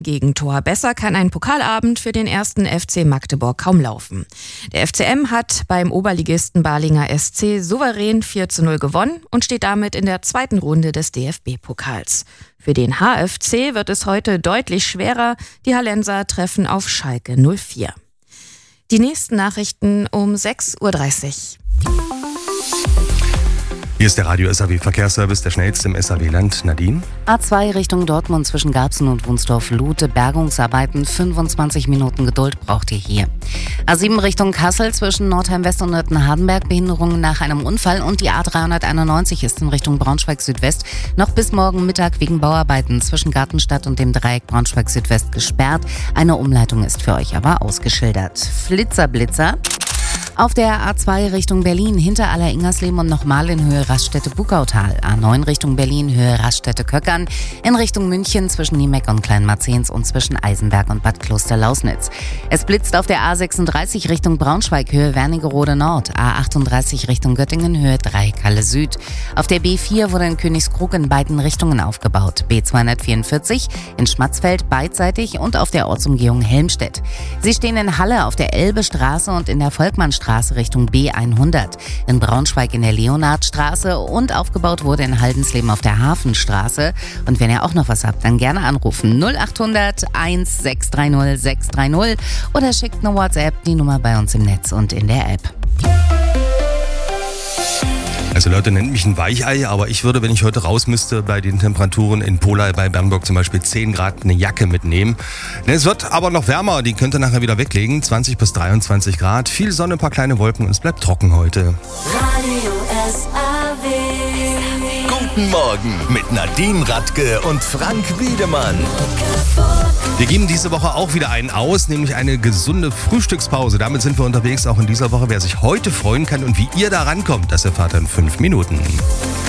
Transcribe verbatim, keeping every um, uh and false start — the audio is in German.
Gegen Tor besser kann ein Pokalabend für den ersten F C Magdeburg kaum laufen. Der F C M hat beim Oberligisten Balinger S C souverän vier zu null gewonnen und steht damit in der zweiten Runde des D F B-Pokals. Für den H F C wird es heute deutlich schwerer. Die Hallenser treffen auf Schalke null vier. Die nächsten Nachrichten um sechs Uhr dreißig. Hier ist der Radio S A W-Verkehrsservice, der schnellste im S A W-Land. Nadine? A zwei Richtung Dortmund zwischen Garbsen und Wunsdorf-Lute. Bergungsarbeiten, fünfundzwanzig Minuten Geduld braucht ihr hier. A sieben Richtung Kassel zwischen Nordheim-West und Nürten-Hardenberg. Behinderungen nach einem Unfall. Und die A dreihunderteinundneunzig ist in Richtung Braunschweig-Südwest noch bis morgen Mittag wegen Bauarbeiten zwischen Gartenstadt und dem Dreieck Braunschweig-Südwest gesperrt. Eine Umleitung ist für euch aber ausgeschildert. Flitzer-Blitzer. Auf der A zwei Richtung Berlin hinter Aller-Ingersleben und nochmal in Höhe Raststätte-Bugautal. A neun Richtung Berlin Höhe Raststätte-Köckern. In Richtung München zwischen Niemeck und Kleinmarzens und zwischen Eisenberg und Bad Kloster-Lausnitz. Es blitzt auf der A sechsunddreißig Richtung Braunschweig Höhe Wernigerode Nord. A achtunddreißig Richtung Göttingen Höhe Dreieckhalle Süd. Auf der B vier wurde in Königskrug in beiden Richtungen aufgebaut. B zweihundertvierundvierzig in Schmatzfeld beidseitig und auf der Ortsumgehung Helmstedt. Sie stehen in Halle auf der Elbestraße und in der Volkmannstraße Richtung B hundert, in Braunschweig in der Leonhardstraße und aufgebaut wurde in Haldensleben auf der Hafenstraße. Und wenn ihr auch noch was habt, dann gerne anrufen null achthundert eins sechs drei null sechs drei null oder schickt eine WhatsApp, die Nummer bei uns im Netz und in der App. Also Leute, nennt mich ein Weichei, aber ich würde, wenn ich heute raus müsste, bei den Temperaturen in Pola bei Bernburg zum Beispiel zehn Grad eine Jacke mitnehmen. Es wird aber noch wärmer, die könnt ihr nachher wieder weglegen. zwanzig bis dreiundzwanzig Grad, viel Sonne, ein paar kleine Wolken und es bleibt trocken heute. Radio S A W. Guten Morgen mit Nadine Radke und Frank Wiedemann. Wir geben diese Woche auch wieder einen aus, nämlich eine gesunde Frühstückspause. Damit sind wir unterwegs auch in dieser Woche. Wer sich heute freuen kann und wie ihr da rankommt, das erfahrt ihr in fünf Minuten.